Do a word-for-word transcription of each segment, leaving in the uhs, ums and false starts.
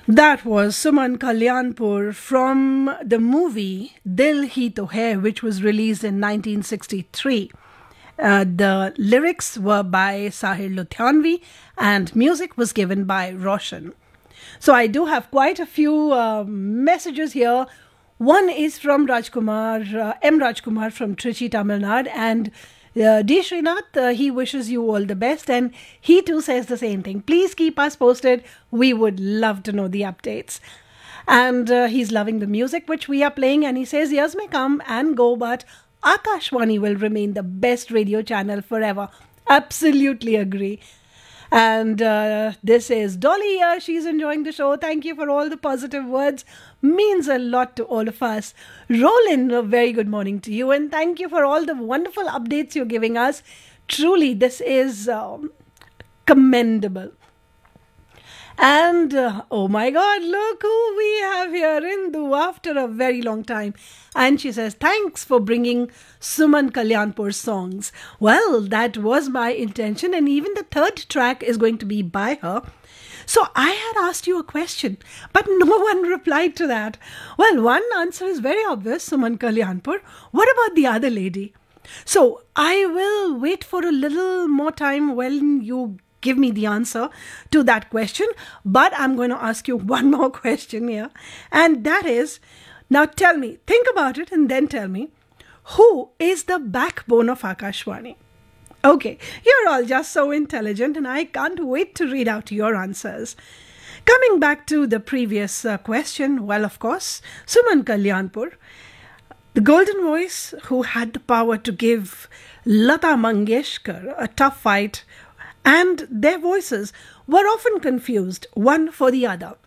That was Suman Kalyanpur from the movie Dil Hi To Hai, which was released in nineteen sixty-three. Uh, the lyrics were by Sahir Luthyanvi and music was given by Roshan. So I do have quite a few uh, messages here. One is from Rajkumar, uh, M. Rajkumar from Trichy, Tamil Nadu, and uh, D. Srinath, uh, he wishes you all the best, and he too says the same thing. Please keep us posted. We would love to know the updates. And uh, he's loving the music which we are playing, and he says, years may come and go, but Akashvani will remain the best radio channel forever. Absolutely agree. And uh, this is Dolly here. She's enjoying the show. Thank you for all the positive words. Means a lot to all of us. Roland, a very good morning to you. And thank you for all the wonderful updates you're giving us. Truly, this is um, commendable. And uh, oh my God, look who we have here, Indu, after a very long time. And she says, thanks for bringing Suman Kalyanpur songs. Well, that was my intention, and even the third track is going to be by her. So I had asked you a question, but no one replied to that. Well, one answer is very obvious, Suman Kalyanpur. What about the other lady? So I will wait for a little more time when you give me the answer to that question, but I'm going to ask you one more question here, and that is, now tell me, think about it and then tell me, who is the backbone of Akashvani? Okay, you're all just so intelligent and I can't wait to read out your answers. Coming back to the previous uh, question, well, of course, Suman Kalyanpur, the golden voice who had the power to give Lata Mangeshkar a tough fight, and their voices were often confused, one for the other.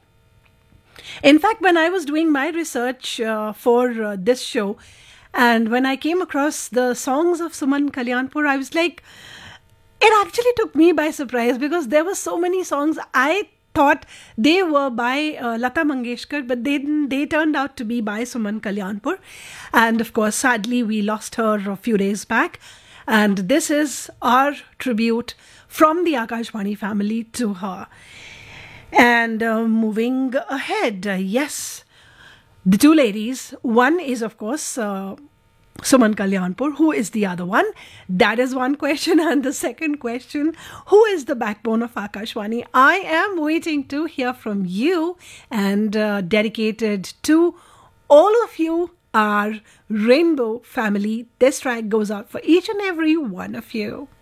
In fact, when I was doing my research uh, for uh, this show, and when I came across the songs of Suman Kalyanpur, I was like, it actually took me by surprise because there were so many songs I thought they were by uh, Lata Mangeshkar, but they they turned out to be by Suman Kalyanpur. And of course, sadly, we lost her a few days back. And this is our tribute from the Akashvani family to her. And uh, moving ahead, uh, yes, the two ladies, one is of course uh, Suman Kalyanpur. Who is the other one? That is one question. And the second question, who is the backbone of Akashvani? I am waiting to hear from you, and uh, dedicated to all of you, our Rainbow family. This track goes out for each and every one of you.